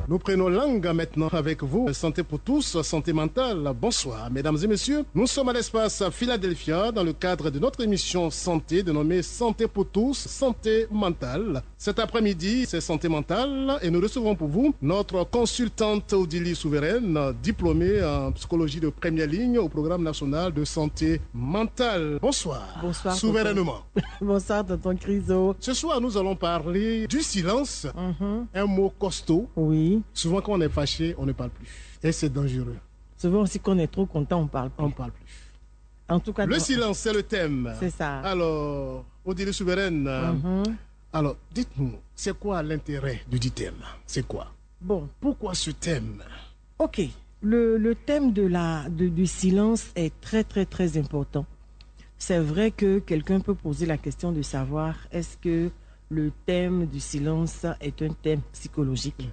Nous prenons langue maintenant avec vous. Santé pour tous, santé mentale. Bonsoir, mesdames et messieurs. Nous sommes à l'espace Philadelphia dans le cadre de notre émission santé dénommée Santé pour tous, santé mentale. Cet après-midi, c'est santé mentale et nous recevons pour vous notre consultante Odili Souveraine, diplômée en psychologie de première ligne au programme national de santé mentale. Bonsoir. Bonsoir. Souverainement. Bonsoir, tonton Criso. Ce soir, nous allons parler du silence. Un mot costaud. Oui. Souvent, quand on est fâché, on ne parle plus. Et c'est dangereux. Souvent aussi, quand on est trop content, on parle plus. On parle plus. En tout cas, le silence, c'est le thème. C'est ça. Alors, Odile Souveraine, alors, dites-nous, c'est quoi l'intérêt du dit thème? C'est quoi? Bon. Pourquoi ce thème? Ok. Le thème du silence est très, très, très important. C'est vrai que quelqu'un peut poser la question de savoir est-ce que le thème du silence est un thème psychologique.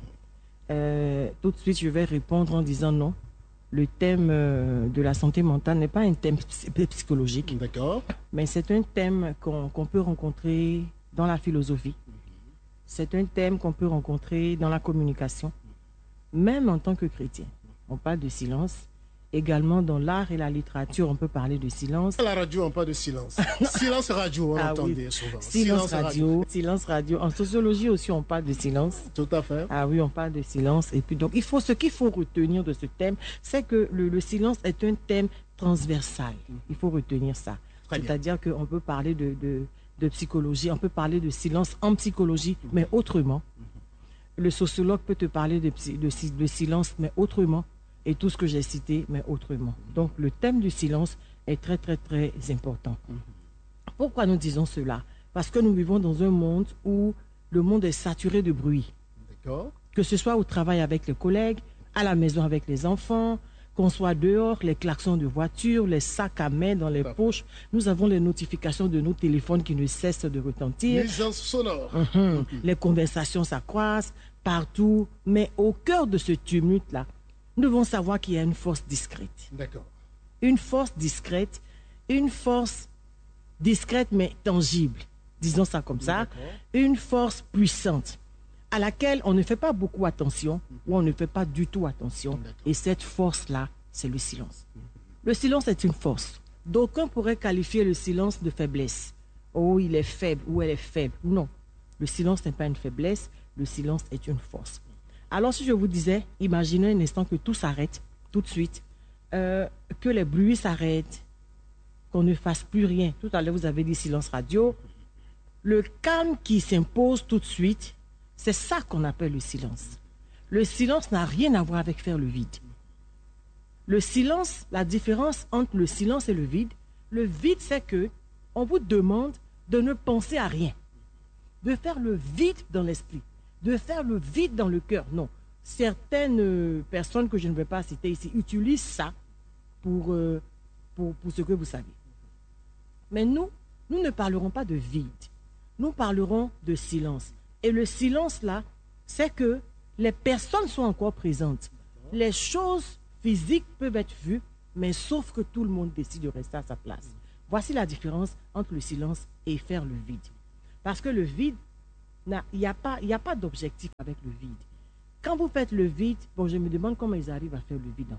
Tout de suite, je vais répondre en disant non. Le thème de la santé mentale n'est pas un thème psychologique. D'accord. Mais c'est un thème qu'on peut rencontrer dans la philosophie. C'est un thème qu'on peut rencontrer dans la communication. Même en tant que chrétien, on parle de silence. Également, dans l'art et la littérature, on peut parler de silence. À la radio, on parle de silence. Silence radio, on entendait souvent. Silence radio. Silence radio. En sociologie aussi, on parle de silence. Tout à fait. Ah oui, on parle de silence. Et puis, donc, ce qu'il faut retenir de ce thème, c'est que le silence est un thème transversal. Il faut retenir ça. C'est-à-dire qu'on peut parler de psychologie, on peut parler de silence en psychologie, mais autrement. Le sociologue peut te parler de silence, mais autrement. Et tout ce que j'ai cité, mais autrement. Donc, le thème du silence est très, très, très important. Pourquoi nous disons cela? Parce que nous vivons dans un monde où le monde est saturé de bruit. D'accord. Que ce soit au travail avec les collègues, à la maison avec les enfants, qu'on soit dehors, les klaxons de voiture, les sacs à main dans les poches. Nous avons les notifications de nos téléphones qui ne cessent de retentir. Nuisance sonore. Les conversations s'accroissent partout. Mais au cœur de ce tumulte-là, nous devons savoir qu'il y a une force discrète. D'accord. Une force discrète mais tangible, disons ça comme ça. Une force puissante à laquelle on ne fait pas beaucoup attention ou on ne fait pas du tout attention. Et cette force-là, c'est le silence. Le silence est une force. D'aucuns pourraient qualifier le silence de faiblesse. Oh, il est faible ou elle est faible. Non, le silence n'est pas une faiblesse, le silence est une force. Alors, si je vous disais, imaginez un instant que tout s'arrête, tout de suite, que les bruits s'arrêtent, qu'on ne fasse plus rien. Tout à l'heure, vous avez dit silence radio. Le calme qui s'impose tout de suite, c'est ça qu'on appelle le silence. Le silence n'a rien à voir avec faire le vide. Le silence, la différence entre le silence et le vide, c'est que on vous demande de ne penser à rien, de faire le vide dans l'esprit. De faire le vide dans le cœur. Non. Certaines personnes que je ne vais pas citer ici utilisent ça pour ce que vous savez. Mais nous ne parlerons pas de vide. Nous parlerons de silence. Et le silence, là, c'est que les personnes sont encore présentes. Les choses physiques peuvent être vues, mais sauf que tout le monde décide de rester à sa place. Voici la différence entre le silence et faire le vide. Parce que le vide, il n'y a pas d'objectif avec le vide. Quand vous faites le vide, bon, je me demande comment ils arrivent à faire le vide en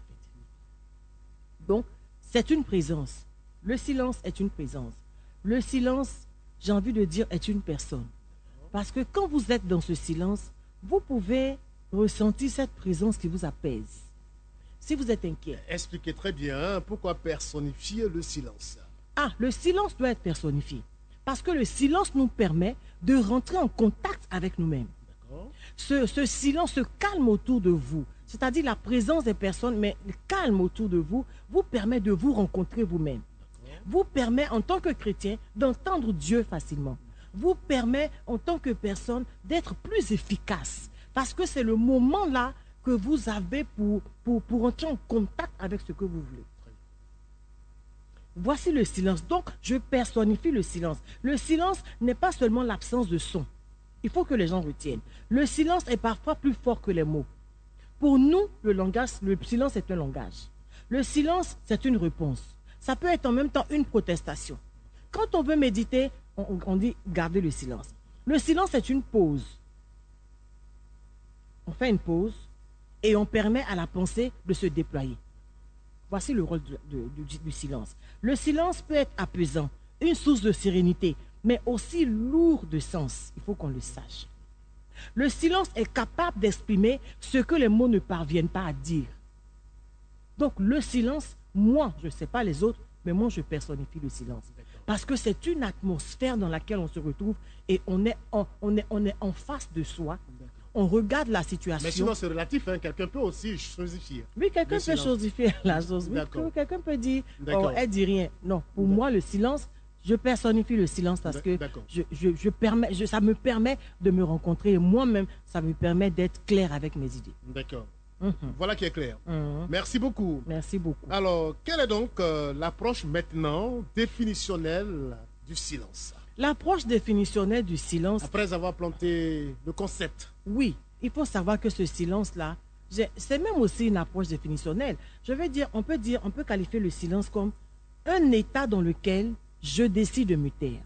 fait. Donc, c'est une présence. Le silence est une présence. Le silence, j'ai envie de dire, est une personne. Parce que quand vous êtes dans ce silence, vous pouvez ressentir cette présence qui vous apaise. Si vous êtes inquiet. Expliquez très bien pourquoi personnifier le silence. Ah, le silence doit être personnifié. Parce que le silence nous permet de rentrer en contact avec nous-mêmes. Ce silence, ce calme autour de vous, c'est-à-dire la présence des personnes, mais le calme autour de vous, vous permet de vous rencontrer vous-même. Vous permet, en tant que chrétien, d'entendre Dieu facilement. Vous permet, en tant que personne, d'être plus efficace. Parce que c'est le moment là que vous avez pour entrer en contact avec ce que vous voulez. Voici le silence. Donc, je personnifie le silence. Le silence n'est pas seulement l'absence de son. Il faut que les gens retiennent. Le silence est parfois plus fort que les mots. Pour nous, le silence est un langage. Le silence, c'est une réponse. Ça peut être en même temps une protestation. Quand on veut méditer, on dit garder le silence. Le silence est une pause. On fait une pause et on permet à la pensée de se déployer. Voici le rôle du silence. Le silence peut être apaisant, une source de sérénité, mais aussi lourd de sens. Il faut qu'on le sache. Le silence est capable d'exprimer ce que les mots ne parviennent pas à dire. Donc le silence, moi, je ne sais pas les autres, mais moi je personnifie le silence. Parce que c'est une atmosphère dans laquelle on se retrouve et on est en face de soi. On regarde la situation. Mais sinon, c'est relatif. Hein? Quelqu'un peut aussi chosifier. Oui, quelqu'un peut chosifier la chose. Oui, quelqu'un peut dire, oh, elle dit rien. Non, pour moi, le silence, je personnifie le silence parce que ça me permet de me rencontrer. Et moi-même, ça me permet d'être clair avec mes idées. D'accord. Voilà qui est clair. Merci beaucoup. Merci beaucoup. Alors, quelle est donc l'approche maintenant définitionnelle du silence? L'approche définitionnelle du silence... Après avoir planté le concept. Oui, il faut savoir que ce silence-là, c'est même aussi une approche définitionnelle. Je veux dire, on peut qualifier le silence comme un état dans lequel je décide de me taire.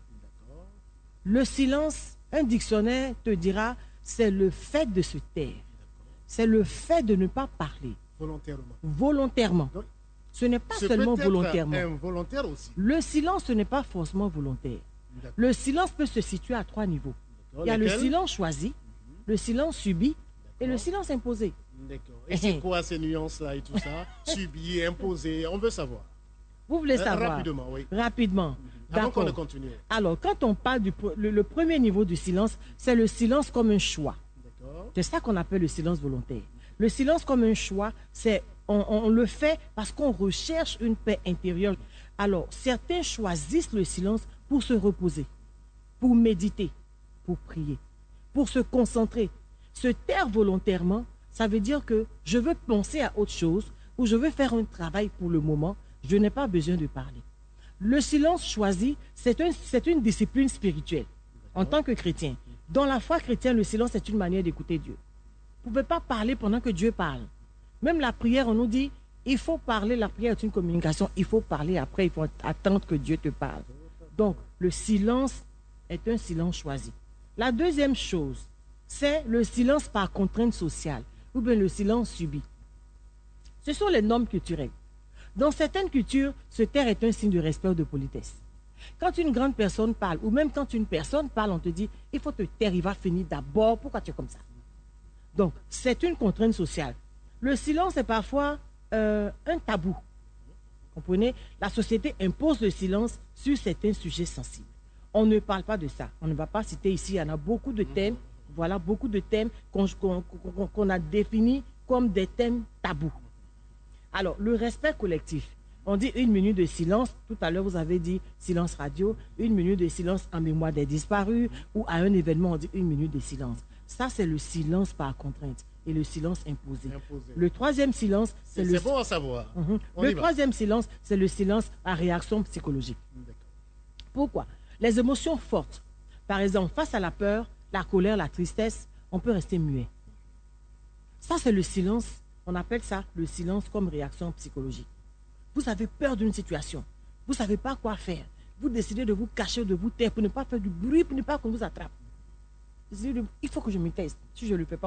Le silence, un dictionnaire te dira, c'est le fait de se taire. C'est le fait de ne pas parler. Volontairement. Volontairement. Donc, ce n'est pas seulement volontairement. Involontaire aussi. Le silence, ce n'est pas forcément volontaire. Le silence peut se situer à 3 niveaux. Il y a le silence choisi, le silence subi et le silence imposé. D'accord. Et c'est quoi ces nuances-là et tout ça? Subi, imposé, on veut savoir. Vous voulez savoir? Rapidement, oui. Rapidement. Avant qu'on ne continue. Alors, quand on parle le premier niveau du silence, c'est le silence comme un choix. C'est ça qu'on appelle le silence volontaire. Le silence comme un choix, c'est on le fait parce qu'on recherche une paix intérieure. Alors, certains choisissent le silence pour se reposer, pour méditer, pour prier, pour se concentrer. Se taire volontairement, ça veut dire que je veux penser à autre chose ou je veux faire un travail pour le moment, je n'ai pas besoin de parler. Le silence choisi, c'est une discipline spirituelle. En tant que chrétien, dans la foi chrétienne, le silence est une manière d'écouter Dieu. Vous ne pouvez pas parler pendant que Dieu parle. Même la prière, on nous dit, il faut parler, la prière est une communication, il faut parler après, il faut attendre que Dieu te parle. Donc, le silence est un silence choisi. La deuxième chose, c'est le silence par contrainte sociale ou bien le silence subi. Ce sont les normes culturelles. Dans certaines cultures, se taire est un signe de respect ou de politesse. Quand une grande personne parle, ou même quand une personne parle, on te dit, il faut te taire, il va finir d'abord, pourquoi tu es comme ça? Donc, c'est une contrainte sociale. Le silence est parfois un tabou. Vous comprenez? La société impose le silence sur certains sujets sensibles. On ne parle pas de ça. On ne va pas citer ici, il y en a beaucoup de thèmes. Voilà, beaucoup de thèmes qu'on a définis comme des thèmes tabous. Alors, le respect collectif. On dit 1 minute de silence. Tout à l'heure, vous avez dit silence radio, 1 minute de silence en mémoire des disparus, ou à un événement, on dit 1 minute de silence. Ça, c'est le silence par contrainte et le silence imposé. Le troisième silence, c'est le... C'est bon à savoir. Le troisième silence, c'est le silence à réaction psychologique. Pourquoi? Les émotions fortes. Par exemple, face à la peur, la colère, la tristesse, on peut rester muet. Ça, c'est le silence. On appelle ça le silence comme réaction psychologique. Vous avez peur d'une situation. Vous ne savez pas quoi faire. Vous décidez de vous cacher, de vous taire pour ne pas faire du bruit, pour ne pas qu'on vous attrape. Il faut que je me taise. Si je ne le fais pas,